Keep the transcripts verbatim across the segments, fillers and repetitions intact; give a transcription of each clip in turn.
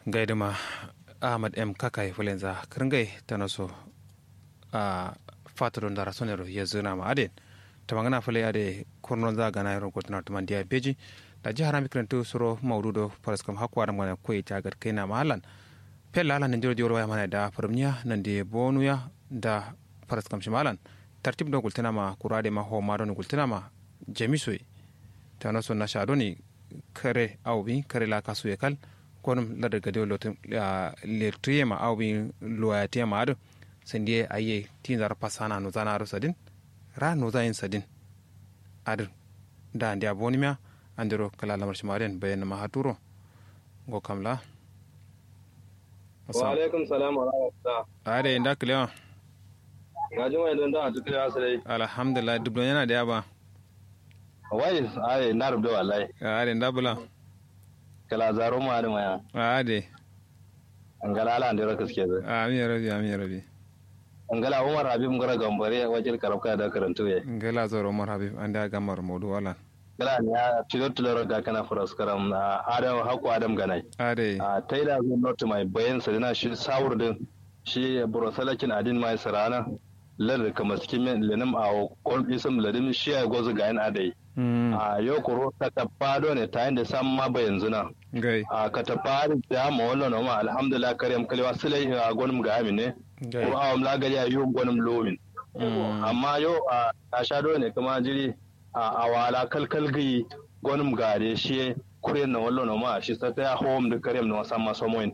gaidama ahmad m kakai fulenza kringai tanaso a fatron dara sonero yezuna ma aden tamangana fule ade kurnon za gana yaro kotna tumandia beji da jihar mikrantu suro maududo paraskam hakwa ram gana koi tagar kaina mahalan pella lan njoro joro ya mana da farmiya nan de bonuya da paraskam shimalan tartib do gultana ma kurade ma ho madon gultana ma jamisoi tanaso na shadoni kare awbi kare la kasu yakal konum la daga de lotum le tuyema awbi loyatema ado sendie aye tinzar pasana no zana sadin ra no zain sadin ad da ndia bonimia andiro kala lamar shimaren bayan ma haturo go kamla wa alaikum salam wa rahmatullah ade inda kliya gaji mai don da tukuri asrai alhamdulillah dubdo yana da yaba wai ai na rubda wallahi ade inda bula kala zaro ma da maya ade angala ala andiro kaske zai amin rabi amin rabi angala umar habib ngara gambare wajil karabka da karantu ye ngala zoro umar habib anda gamar modu wala kala ya tilo tilo ga kana furas karam na adam haku adam ganai ade a taida zo not mai bayan sa dina shi sawur din shi burosalakin adin mai sarana lar kama cikin lenim a kol isam ladim shi ya gozu ga yan adai a yo kuro ta tafado ne ta inda sam ma bayan zuna gai a ka tafari da ma wallo no ma alhamdulillah karyam kalewa sulai a gonum ga amine ko awam la gari ayo gonum lomin amma yo a shado ne kuma jiri a wala kalkal gi gonum gare shi kure na wallo no ma shi ta ta home da karyam no sam ma somoin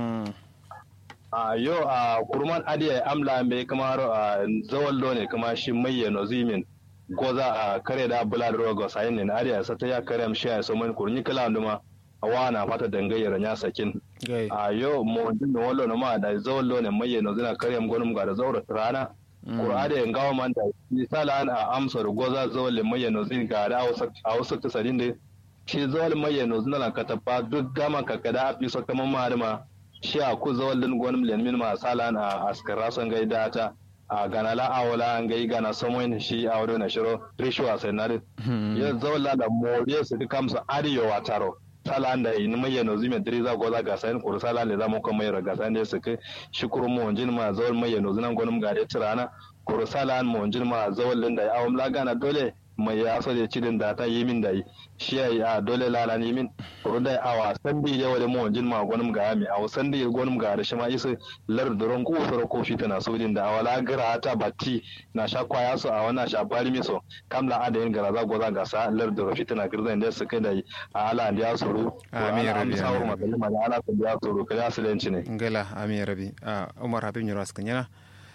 a yo a kurman adiya amla me kamar zawallo ne kuma shi mayyano zimin goza a kare da bula da rogo sayin ne ariya sa ta ya kare am shi ya so mun kurni kala nduma awana fata dangayyar nya sakin a yo mo din no wallo no ma da zawallo ne mayyano zina kare am gonum ga da zawra rana qur'ani en gawa man da misala an a amsa da goza zawalle mayyano zin ga da a wasu ta sadin da shi zawal mayyano zina ka tafa duk gama ka kada a fi so kaman ma shi a ku zawallin gonum len min ma salan a askara son gaida ta a gana la awala an gai gana samoin shi a wado na shiro rishwa sai na ya zawalla da moriya su duka musu ariyo wataro salan da in mai yano zime driza goza ga sain kur salan da zamu kuma yara ga sain da su kai shukuru mu onjin ma zawal mai yano zinan gonum gare tirana kur salan mu onjin ma zawallin da awam la gana dole mai ya so da cidin da ta yi min da yi shi ya a dole lalan yi min kuru da awa san bi da wale mu jin ma gonum ga mi aw san da gonum ga da shi ma isu lar duron ko soro ko fitana so din da awala gara ta batti na sha kwaya so a wana sha bari mi so kamla ada yin gara za go za ga sa lar duron fitana girzan da su kai da ala an ya soro amin rabi amin ma ala ta ya soro kai asilenci ne ngala amin rabi a umar habib nyuras kanya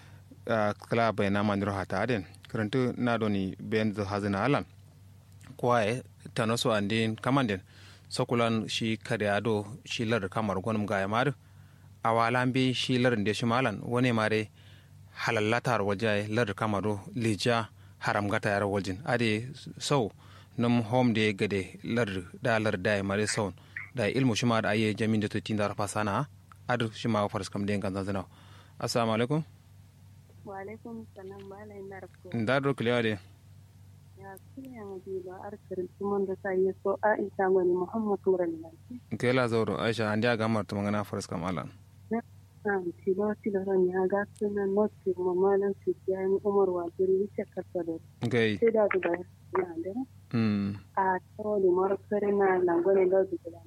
kala bayna man ro hata aden karantu na doni ben zo hazina alan kwaye tanoso andin kamanden sokulan shi kare ado shi lar kamar gonum ga yamar awalan bi shi lar de shi malan wone mare halallatar waje lar kamaro lija haram gata yar waljin ade so num home de gade lar da lar da mare so da ilmu shi ma da aye jamin da to tindar fasana adu shi ma faras kam de kan zanzana assalamu alaikum wa alaikum salam malai narko ndaro kliade ya kiyan diba arkar tumon da sai so Aisha ngoni Muhammad Murallan kela zoro Aisha andia gamar to mangana faras kam alan na tilo tilo ran ya ga sunan noti mamalan su yani Umar wa jiri ce kasado gai sai da da na da mm a to da markare na langone da da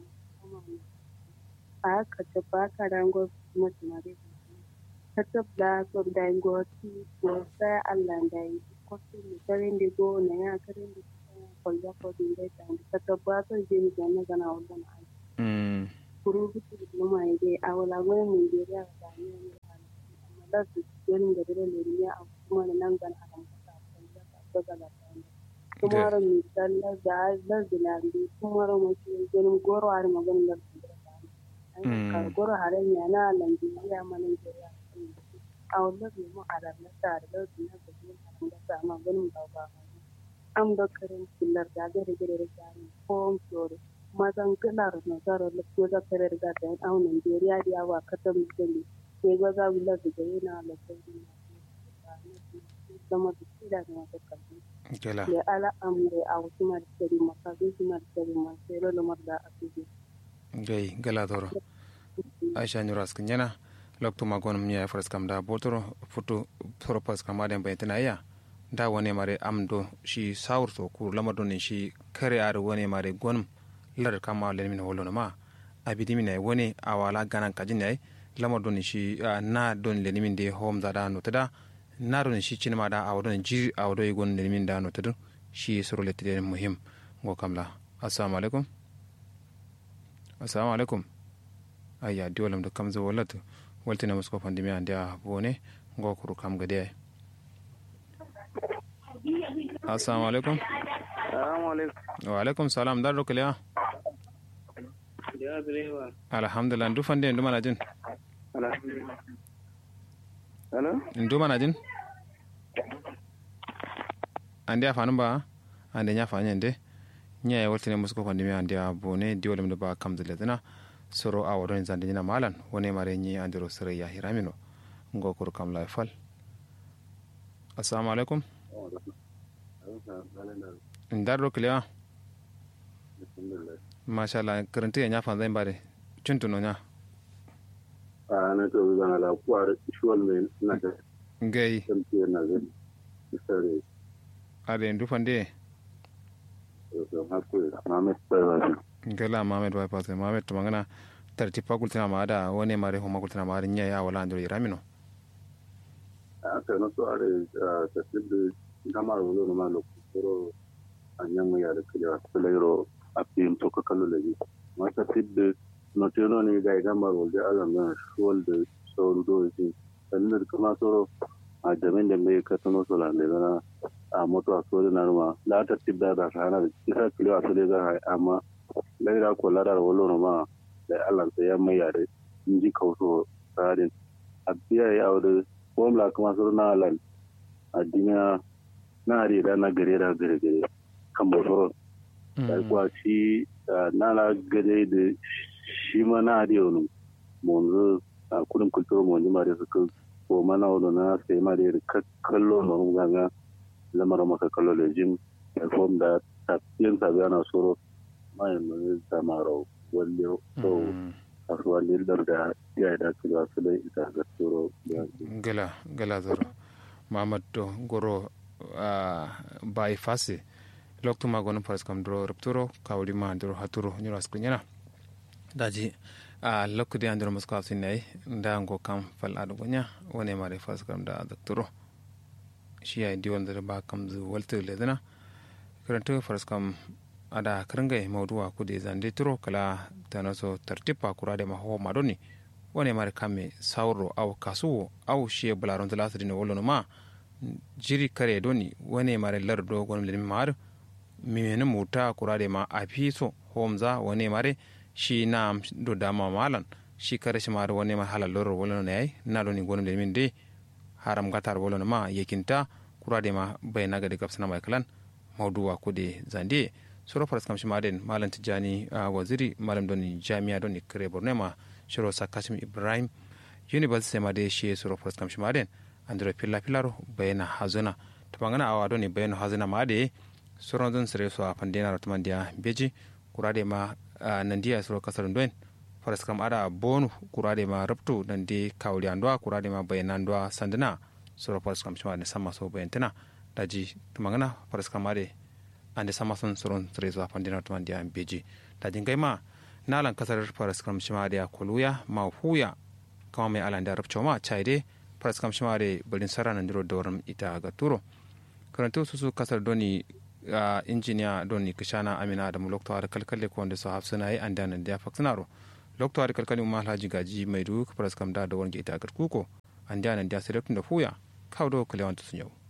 a ka ta ba ka rango mutumare tattab da so da ngoti ko sai Allah da yi ko su karin da go na ya karin da ko ya ko din da tan tattab ba so je ni ga na gana wannan ai mm kuru bitu da mai dai a wala gona mun je da da ne amma da su yin da da ne ne a kuma nan gana a kan ka ko da da kuma ran mi sallah da da dilandi kuma ran mu ke ganin goro har maganar da ai goro har ne na Najeriya manan Najeriya a wannan mu a ranar da da na da da sama ganin baba am da karin kullar da ga gare da gani ko tsoro mazan kala na zaro da ko da kare da da a Najeriya da yawa katam da ne sai ga za billar da yana da sai sama da kida da wata kalli kela ya ala amre a wasu martari maka bi su martari ma sai lo mar da asiri gai gala zoro aisha nyuras kinyana lokto magon mnya faras kam da botoro futu propos kam aden baytana ya da wone mare amdo shi saurto ku lamado ne shi kare ar wone mare gonum lar kama len min wolono ma abidi min wone awala ganan kajin ne lamado ne shi na don len min de home da no tada na don shi cinma da awdon jiri awdo gon len min da no tada shi surulete muhim go kamla assalamu alaikum assalamu alaikum ayya diwalam da kamza wallatu waltina musko pandemi andia bone go kuru kam gade assalamu alaikum assalamu alaikum wa alaikum salam dar rokliya ya direwa alhamdulillah ndu fande ndu mana jin alhamdulillah hello ndu mana jin andia fanu ba ande nya fanyende nya waltina musko pandemi andia bone diwalam da ba kamza ledana soro a wadon zande nyina malan woni mare nyi andiro sere ya hiramino ngo kur kam la fal assalamu alaikum ndaro kliya masha Allah karanta ya fa zan bare cintuno nya a na to zan la kwar shwal men na da ngai tamti na zan sare ade ndu fande to ha ko na me tsara ngala mamed wa pase mamed to mangana tarti fakultina maada woni mare ho makultina mare nya ya wala ndo iramino a ta no to are ta tibe gamar wolo no malo ko anyang ya de kila pelero apim to ka kalo leji ma ta tibe no te no ni ga gamar wolo de ala na shol de so do ji tanner kama soro a jamin da me ka tono so la ne na a moto a so na ma la ta tibe da sana isa kilo a so de ga amma laira ko ladar wolo no ma da Allah sai ya mai yare in ji kauso tsarin abiya ya aure formula kuma sur na lan adinya na ri da na gare da gare gare kan boro da kuwa shi na la gare da shi ma na ri onu mun a kudin kulturo mun ji mare su ko mana wono na sai ma da kallo no ganga lamar maka kallo le jim ya form da tafiyan sabana soro mai mun samaro wanda so kasuwa lildar da ya da su da su dai ita ga tsoro gala gala zaro mamad to goro bai fase lokto magono paras kam dro rupturo kawli ma dro haturo nyoro askunyana daji a lokko andro muska sinai ndango kam fal adu gonya wone mare fas kam da daktoro shi ai diwan da ba kam zu walto ledana karanto faras kam ada karanga mawduwa kude zande turo kala tanaso tartipa kurade ma ho madoni wone mare kame sauro aw kasu aw she bularon talasri no wolono ma jiri kare doni wone mare lardo gon lim mar mimene muta kurade ma afiso homza wone mare shi nam do dama malan shi kare shi mare wone ma halal loro wolono ne na doni gon lim de haram gatar wolono ma yekinta kurade ma bayna gade kapsana mai kalan mawduwa kude zande soro faras kam shimaden malam tijani uh, waziri malam doni jami'a doni kare bornema shiro sakashim ibrahim university ma de shi soro faras kam shimaden andro pilla pillaro bayna hazuna to bangana awa doni bayna hazuna ma de soro don sere so apandena ratmandia beji kurade ma uh, nandia soro kasar doen faras kam ada bonu kurade ma raptu nandi kawli andwa kurade ma bayna andwa sandana soro faras kam shimaden sama so bayntena daji to bangana faras kam ade ande sama son soron trezo apandina to mandia beji ta jingai ma nalan kasar faras kam shimade akoluya ma huya kama mai alanda rabcho ma chaide faras kam shimade bulin sarana ndiro doram ita ga turo karanto susu kasar doni uh, engineer doni kishana amina da mulokto har kalkalle ko wanda so hafsana yi andan da faksanaro lokto har kalkalle umma alhaji gaji mai du faras kam da da wonge ita ga kuko andan da sai da fuya kawo do kalewan to sun yau